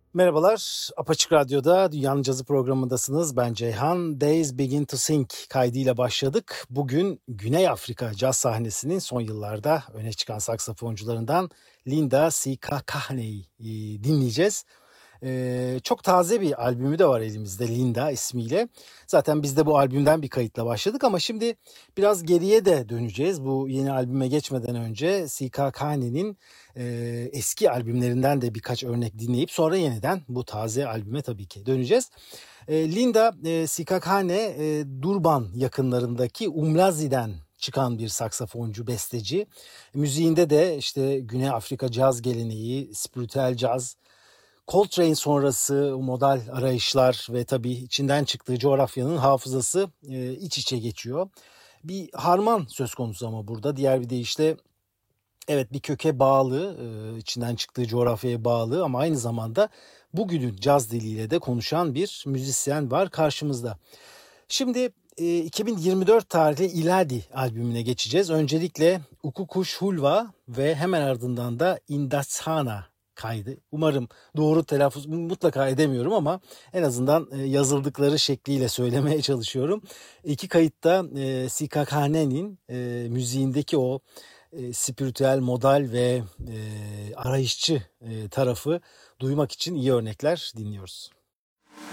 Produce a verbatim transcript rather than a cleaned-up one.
Merhabalar, Apaçık Radyo'da Dünyanın Cazı programındasınız. Ben Ceyhan. Days Begin to Sing kaydıyla başladık. Bugün Güney Afrika caz sahnesinin son yıllarda öne çıkan saksafoncularından Linda Sikhakhane dinleyeceğiz. Ee, çok taze bir albümü de var elimizde, Linda ismiyle. Zaten biz de bu albümden bir kayıtla başladık ama şimdi biraz geriye de döneceğiz. Bu yeni albüme geçmeden önce Sikhakhane'nin e, eski albümlerinden de birkaç örnek dinleyip sonra yeniden bu taze albüme tabii ki döneceğiz. E, Linda e, Sikhakhane e, Durban yakınlarındaki Umlazi'den çıkan bir saksafoncu, besteci. Müziğinde de işte Güney Afrika caz geleneği, spiritüel caz, Coltrane sonrası modal arayışlar ve tabii içinden çıktığı coğrafyanın hafızası e, iç içe geçiyor. Bir harman söz konusu ama burada. Diğer bir deyişle evet, bir köke bağlı, e, içinden çıktığı coğrafyaya bağlı ama aynı zamanda bugünün caz diliyle de konuşan bir müzisyen var karşımızda. Şimdi e, iki bin yirmi dört tarihli İladi albümüne geçeceğiz. Öncelikle Ukukuş Hulva ve hemen ardından da Indatsana kaydı. Umarım doğru telaffuz mutlaka edemiyorum ama en azından yazıldıkları şekliyle söylemeye çalışıyorum. İki kayıtta e, Sikhakhane'nin e, müziğindeki o e, spiritüel, modal ve e, arayışçı e, tarafı duymak için iyi örnekler dinliyoruz.